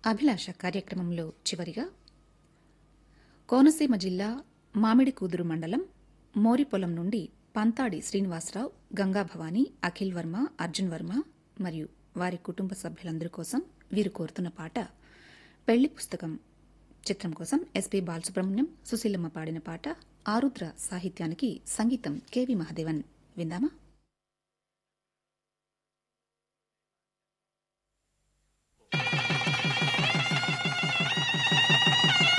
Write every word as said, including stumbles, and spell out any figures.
అభిలాష కార్యక్రమంలో చివరిగా కోనసీమ జిల్లా మామిడికూదురు మండలం మోరిపొలం నుండి పంతాడి శ్రీనివాసరావు, గంగాభవాని, అఖిల్ వర్మ, అర్జున్ వర్మ మరియు వారి కుటుంబ సభ్యులందరి కోసం వీరు కోరుతున్న పాట పెళ్లి పుస్తకం చిత్రం కోసం ఎస్పీ బాలసుబ్రహ్మణ్యం, సుశీలమ్మ పాడిన పాట. ఆరుద్ర సాహిత్యానికి సంగీతం కెవి మహదేవన్. విందామా?